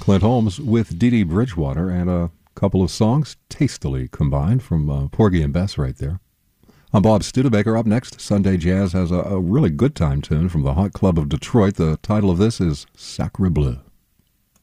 Clint Holmes with Dee Dee Bridgewater and a couple of songs tastily combined from Porgy and Bess right there. I'm Bob Studebaker. Up next, Sunday Jazz has a really good time tune from the Hot Club of Detroit. The title of this is Sacre Bleu.